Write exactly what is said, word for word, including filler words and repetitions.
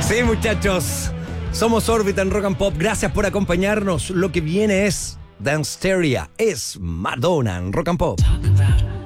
Sí, muchachos. Somos Órbita en Rock and Pop. Gracias por acompañarnos. Lo que viene es Dance Hysteria. Es Madonna en Rock and Pop.